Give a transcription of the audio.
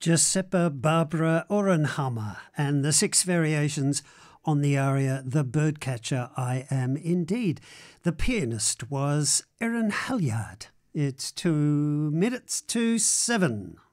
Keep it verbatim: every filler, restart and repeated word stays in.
Giuseppe Barbara Ohrenhammer and the six variations on the aria The Birdcatcher I Am Indeed. The pianist was Erin Halliard. It's two minutes to seven.